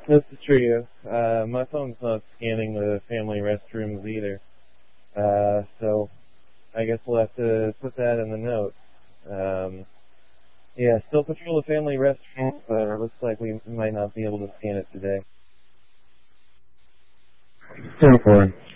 This is true. My phone's not scanning the family restrooms either. So I guess we'll have to put that in the notes. Yeah, still patrol the family restrooms, but it looks like we might not be able to scan it today. 10-4.